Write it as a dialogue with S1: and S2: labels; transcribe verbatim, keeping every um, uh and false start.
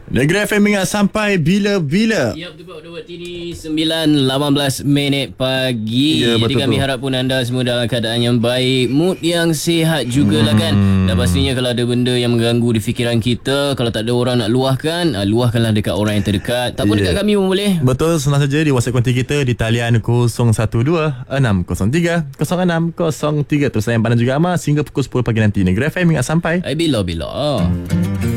S1: Negeri F M ingat sampai bila-bila.
S2: Ya, betul Pak Dawat. Ini sembilan lapan belas minit pagi.
S1: Ya,
S2: Jadi kami
S1: tu.
S2: harap pun anda semua dalam keadaan yang baik, mood yang sihat jugalah kan. Dan pastinya kalau ada benda yang mengganggu di fikiran kita, kalau tak ada orang nak luahkan, luahkanlah dekat orang yang terdekat. Tak pun
S1: Ya.
S2: dekat kami pun boleh.
S1: Betul, senang saja di WhatsApp konti kita di talian kosong satu dua enam kosong tiga kosong enam kosong tiga. Terus layan pandang juga Amas hingga pukul sepuluh pagi nanti. Negeri F M ingat sampai
S2: Ai bila-bila.